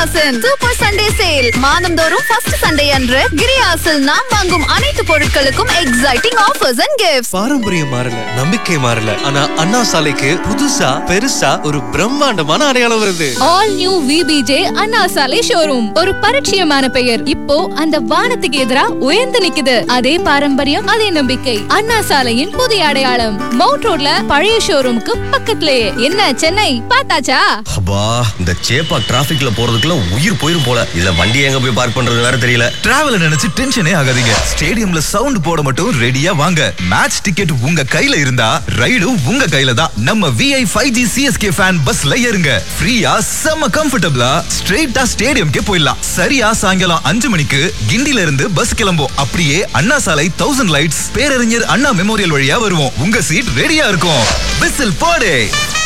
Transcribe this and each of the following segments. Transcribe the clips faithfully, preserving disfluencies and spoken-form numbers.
கிரியாசின் super Sunday sale. மாதந்தோறும் first Sunday அன்று கிரியாசில் நாம் வாங்கும் அனைத்து பொருட்களுக்கும் எக்ஸைட்டிங் ஆஃபர்ஸ் அண்ட் கிஃப்ட்ஸ். பாரம்பரியம் மாறல, நம்பிக்கை மாறல, ஆனா அண்ணா சாலைக்கு புதுசா பெருசா ஒரு பிரம்மாண்டமான அடையாளம் வருது. ஆல் நியூ விபிஜே அண்ணா சாலை ஷோரூம். ஒரு பரிச்சயமான பெயர் இப்போ அந்த வானத்துக்கு எதிரா உயர்ந்து நிக்குது. அதே பாரம்பரியம், அதே நம்பிக்கை. அண்ணா சாலையின் புதிய அடையாளம் மவுண்ட் ரோட்ல பழைய ஷோரூமுக்கு பக்கத்துலயே. என்ன சென்னை பார்த்தாச்சா? அப்பா, இந்த சேப்பா டிராபிக்ல போறதுக்குள்ள உயிர் போயிரும் போல. இதுல வண்டி எங்க போய் பார்க் பண்றது வேற தெரியல. டிராவல் நினைச்சு டென்ஷனே ஆகாதீங்க. ஸ்டேடியம்ல சவுண்ட் போட மட்டும் ரெடியா வாங்க. மேட்ச் டிக்கெட் உங்க கையில இருந்தா ரைடும் உங்க கையில தான். நம்ம V I five G C S K fan பஸ்ல ஏறுங்க. ஃப்ரீயா செம்ம கம்ஃபர்டபிளா ஸ்ட்ரெயிட்டா ஸ்டேடியம்க்கே போயிடலாம். சரியா சாயங்காலம் அஞ்சு மணிக்கு கிண்டில இருந்து பஸ் கிளம்பும். அப்படியே அண்ணா சாலை தௌசண்ட் லைட்ஸ் பேரறிஞர் அண்ணா மெமோரியல் வழியா வருவோம். உங்க சீட் ரெடியா இருக்கும். விசில் போடு.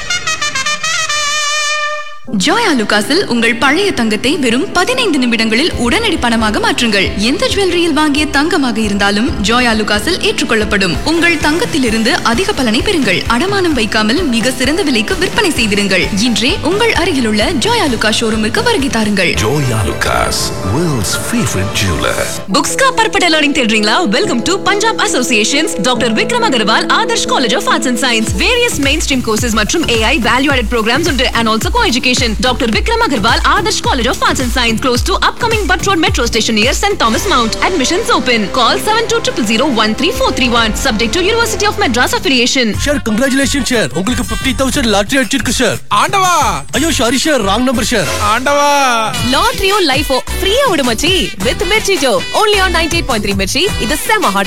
ஜோயா லுகாஸில் உங்கள் பழைய தங்கத்தை வெறும் பதினைந்து நிமிடங்களில் உடனடி பணமாக மாற்றுங்கள். எந்த ஜுவல்லரியில் வாங்கிய தங்கமாக இருந்தாலும் ஜோயா லுகாஸில் ஏற்றுக்கொள்ளப்படும். உங்கள் தங்கத்திலிருந்து அதிக பலனை பெறுங்கள். அடமானம் வைக்காமல் மிக சிறந்த விலைக்கு விற்பனை செய்திருங்கள். இன்றே உங்கள் அருகிலுள்ள ஜோயா லுகாஸ் ஷோரூமுக்கு வருகை தாருங்கள். Joya Lucas, world's favorite jeweler. Books का परपटा learning தேடுறீங்களா? Welcome to Punjab Association's Doctor Vikram Agarwal Adarsh College of Arts and Science. Various mainstream courses மற்றும் A I value added programs உண்டு and also co-education. Doctor Vikram Agarwal Adarsh College of Arts and Science, close to upcoming Butt Road Metro Station near Saint Thomas Mount. Admissions open. Call seven two zero zero zero one three four three one. Subject to University of Madras affiliation. Sir, congratulations sir. உங்களுக்கு fifty thousand lottery அடிச்சிருக்கு sir. ஆண்டவா. ஐயோ sorry sir, wrong number sir. ஆண்டவா. Lottery or life free ஆ விடு மச்சி. With Mirchi Joe. Only on ninety-eight point three Mirchi. இது செம hot